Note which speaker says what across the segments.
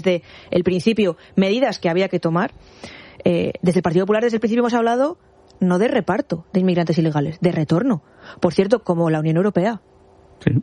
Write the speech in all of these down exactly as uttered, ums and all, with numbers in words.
Speaker 1: desde el principio medidas que había que tomar. Eh, desde el Partido Popular, desde el principio hemos hablado no de reparto de inmigrantes ilegales, de retorno. Por cierto, como la Unión Europea.
Speaker 2: Sí.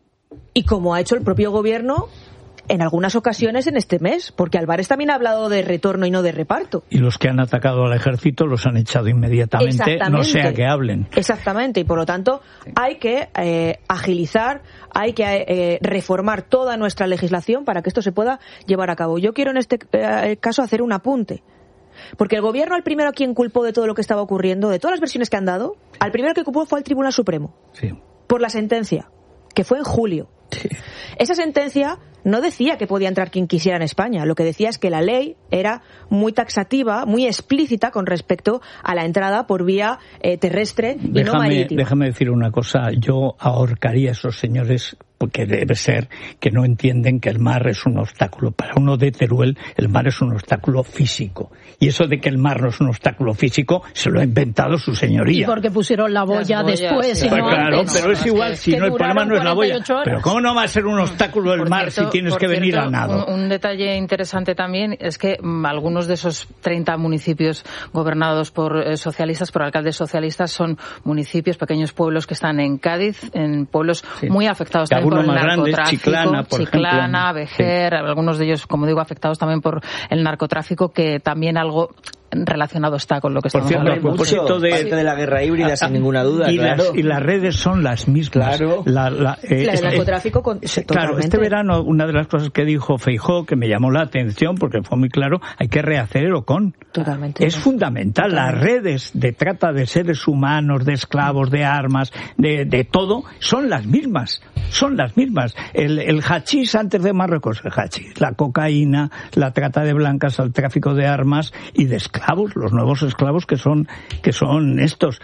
Speaker 1: Y como ha hecho el propio gobierno en algunas ocasiones en este mes, porque Álvarez también ha hablado de retorno y no de reparto.
Speaker 2: Y los que han atacado al ejército los han echado inmediatamente, no sea que hablen.
Speaker 1: Exactamente, y por lo tanto hay que eh, agilizar, hay que eh, reformar toda nuestra legislación para que esto se pueda llevar a cabo. Yo quiero en este eh, caso hacer un apunte. Porque el gobierno, al primero a quien culpó de todo lo que estaba ocurriendo, de todas las versiones que han dado, al primero que culpó fue al Tribunal Supremo.
Speaker 2: Sí.
Speaker 1: Por la sentencia, que fue en julio.
Speaker 2: Sí.
Speaker 1: Esa sentencia no decía que podía entrar quien quisiera en España. Lo que decía es que la ley era muy taxativa, muy explícita con respecto a la entrada por vía eh, terrestre y
Speaker 2: déjame,
Speaker 1: no marítima.
Speaker 2: Déjame decir una cosa. Yo ahorcaría a esos señores, porque debe ser que no entienden que el mar es un obstáculo. Para uno de Teruel, el mar es un obstáculo físico. Y eso de que el mar no es un obstáculo físico, se lo ha inventado su señoría.
Speaker 3: Y porque pusieron la boya
Speaker 4: boyas,
Speaker 3: después.
Speaker 4: sí.
Speaker 3: Y
Speaker 2: Pues
Speaker 3: no
Speaker 2: claro,
Speaker 3: antes.
Speaker 2: pero es igual, si no, el problema no es la boya.
Speaker 3: Horas.
Speaker 2: Pero ¿cómo no va a ser un obstáculo el
Speaker 4: Por
Speaker 2: mar
Speaker 4: cierto,
Speaker 2: si tienes
Speaker 4: por
Speaker 2: que venir
Speaker 4: cierto,
Speaker 2: a nado?
Speaker 4: Un, un detalle interesante también es que mm, algunos de esos treinta municipios gobernados por eh, socialistas, por alcaldes socialistas, son municipios, pequeños pueblos que están en Cádiz, en pueblos
Speaker 2: Sí.
Speaker 4: muy afectados
Speaker 2: Que
Speaker 4: también por el
Speaker 2: algunos más grandes,
Speaker 4: narcotráfico.
Speaker 2: Chiclana, por
Speaker 4: Chiclana,
Speaker 2: ejemplo.
Speaker 4: Vejer, sí. Algunos de ellos, como digo, afectados también por el narcotráfico, que también algo relacionado está con lo que
Speaker 2: Por
Speaker 4: estamos
Speaker 2: cierto,
Speaker 4: hablando.
Speaker 2: a propósito de,
Speaker 5: parte de la guerra híbrida, sin ninguna duda.
Speaker 2: Y,
Speaker 5: claro.
Speaker 2: las, y las redes son las mismas.
Speaker 5: Claro.
Speaker 2: La, la, eh,
Speaker 1: La del
Speaker 2: este-
Speaker 1: narcotráfico con,
Speaker 2: Claro,
Speaker 1: totalmente.
Speaker 2: este verano una de las cosas que dijo Feijóo que me llamó la atención porque fue muy claro, hay que rehacer el OCON.
Speaker 1: Totalmente.
Speaker 2: Es fundamental.
Speaker 1: Totalmente.
Speaker 2: Las redes de trata de seres humanos, de esclavos, de armas, de, de todo, son las mismas. Son las mismas. El, el hachís antes de Marruecos, el hachís, la cocaína, la trata de blancas, el tráfico de armas y de esclavos, los nuevos esclavos que son, que son estos.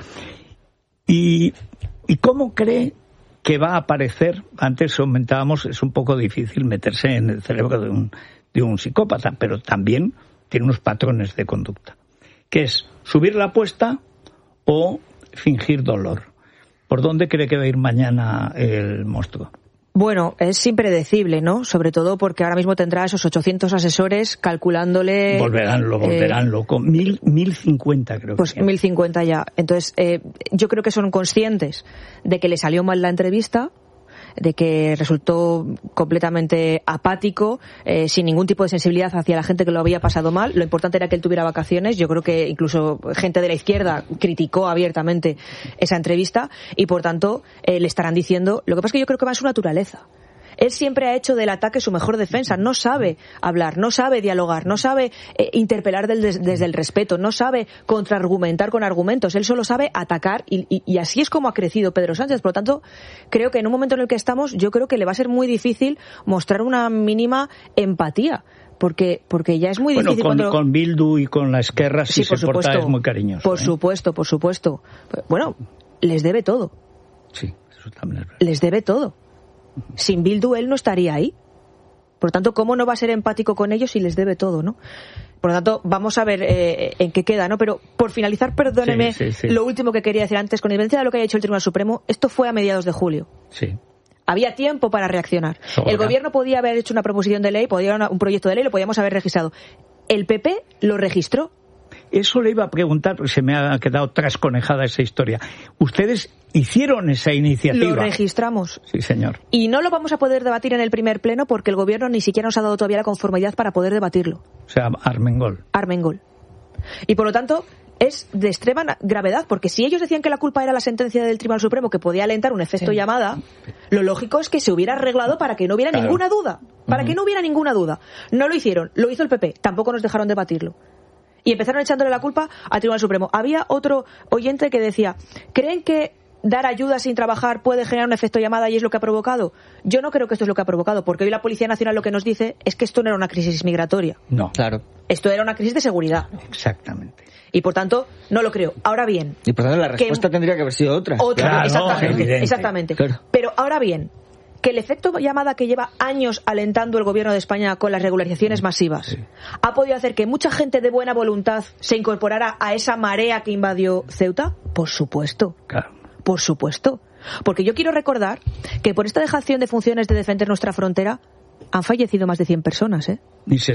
Speaker 2: Y, ¿y cómo cree que va a aparecer? Antes comentábamos, es un poco difícil meterse en el cerebro de un, de un psicópata, pero también tiene unos patrones de conducta, que es subir la apuesta o fingir dolor. ¿Por dónde cree que va a ir mañana el monstruo?
Speaker 1: Bueno, es impredecible, ¿no? Sobre todo porque ahora mismo tendrá esos ochocientos asesores calculándole...
Speaker 2: Volverán, lo volverán
Speaker 1: eh,
Speaker 2: loco. Mil, mil cincuenta creo
Speaker 1: Pues
Speaker 2: que.
Speaker 1: mil cincuenta ya. Entonces, eh, yo creo que son conscientes de que le salió mal la entrevista, de que resultó completamente apático, eh, sin ningún tipo de sensibilidad hacia la gente que lo había pasado mal. Lo importante era que él tuviera vacaciones. Yo creo que incluso gente de la izquierda criticó abiertamente esa entrevista y, por tanto, eh, le estarán diciendo... Lo que pasa es que yo creo que va en su naturaleza. Él siempre ha hecho del ataque su mejor defensa. No sabe hablar, no sabe dialogar, no sabe eh, interpelar del, desde el respeto, no sabe contraargumentar con argumentos. Él solo sabe atacar y, y, y así es como ha crecido Pedro Sánchez. Por lo tanto, creo que en un momento en el que estamos, yo creo que le va a ser muy difícil mostrar una mínima empatía. Porque, porque ya es muy
Speaker 2: bueno,
Speaker 1: difícil
Speaker 2: con,
Speaker 1: cuando...
Speaker 2: con Bildu y con la Esquerra si
Speaker 1: Sí, por
Speaker 2: se porta
Speaker 1: supuesto,
Speaker 2: es muy cariñoso.
Speaker 1: Por
Speaker 2: ¿eh?
Speaker 1: supuesto, por supuesto. Bueno, les debe todo.
Speaker 2: Sí, eso también es verdad.
Speaker 1: Les debe todo. Sin Bildu él no estaría ahí. Por lo tanto, ¿cómo no va a ser empático con ellos si les debe todo, no? Por lo tanto, vamos a ver eh, en qué queda, ¿no? Pero por finalizar, perdóneme,
Speaker 2: sí, sí, sí.
Speaker 1: lo último que quería decir antes, con independencia de lo que haya hecho el Tribunal Supremo, esto fue a mediados de julio.
Speaker 2: Sí.
Speaker 1: Había tiempo para reaccionar.
Speaker 2: Sobra.
Speaker 1: El gobierno podía haber hecho una proposición de ley, podía haber un proyecto de ley, lo podíamos haber registrado. El P P lo registró.
Speaker 2: Eso le iba a preguntar, porque se me ha quedado trasconejada esa historia. ¿Ustedes hicieron esa iniciativa?
Speaker 1: Lo registramos.
Speaker 2: Sí, señor.
Speaker 1: Y no lo vamos a poder debatir en el primer pleno porque el gobierno ni siquiera nos ha dado todavía la conformidad para poder debatirlo.
Speaker 2: O sea, Armengol.
Speaker 1: Armengol. Y por lo tanto, es de extrema gravedad, porque si ellos decían que la culpa era la sentencia del Tribunal Supremo, que podía alentar un efecto
Speaker 4: Sí.
Speaker 1: llamada, lo lógico es que se hubiera arreglado para que no hubiera
Speaker 2: Claro.
Speaker 1: ninguna duda. Para
Speaker 2: Uh-huh.
Speaker 1: que no hubiera ninguna duda. No lo hicieron, lo hizo el P P, tampoco nos dejaron debatirlo. Y empezaron echándole la culpa al Tribunal Supremo. Había otro oyente que decía, ¿creen que dar ayuda sin trabajar puede generar un efecto llamada y es lo que ha provocado? Yo no creo que esto es lo que ha provocado, porque hoy la Policía Nacional lo que nos dice es que esto no era una crisis migratoria.
Speaker 2: No.
Speaker 5: Claro.
Speaker 1: Esto era una crisis de seguridad.
Speaker 2: Exactamente.
Speaker 1: Y por tanto, no lo creo. Ahora bien...
Speaker 5: Y por tanto la respuesta
Speaker 1: que,
Speaker 5: tendría que haber sido otra.
Speaker 1: Otra,
Speaker 2: Claro,
Speaker 1: exactamente.
Speaker 2: evidente.
Speaker 1: exactamente.
Speaker 5: Claro.
Speaker 1: Pero ahora bien, que el efecto llamada que lleva años alentando el gobierno de España con las regularizaciones masivas
Speaker 2: Sí.
Speaker 1: ha podido hacer que mucha gente de buena voluntad se incorporara a esa marea que invadió Ceuta. Por supuesto.
Speaker 2: Claro.
Speaker 1: Por supuesto. Porque yo quiero recordar que por esta dejación de funciones de defender nuestra frontera han fallecido más de cien personas, ¿eh?
Speaker 2: Ni se